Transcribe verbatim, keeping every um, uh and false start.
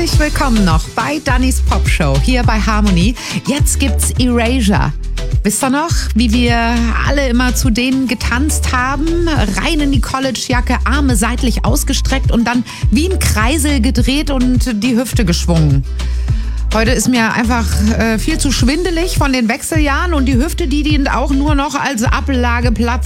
Herzlich willkommen noch bei Dannys Pop Show hier bei Harmony. Jetzt gibt's Erasure. Wisst ihr noch, wie wir alle immer zu denen getanzt haben? Rein in die Collegejacke, Arme seitlich ausgestreckt und dann wie ein Kreisel gedreht und die Hüfte geschwungen. Heute ist mir einfach äh, viel zu schwindelig von den Wechseljahren und die Hüfte, die dient auch nur noch als Ablageplatz